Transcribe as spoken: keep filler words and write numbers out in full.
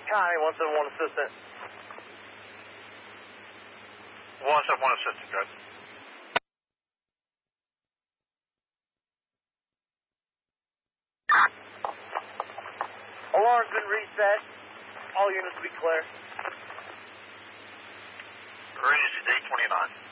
Connie, one seven one assistant. one seven one assistant, good. Alarm's been reset. All units will be clear. Ready to day twenty-nine.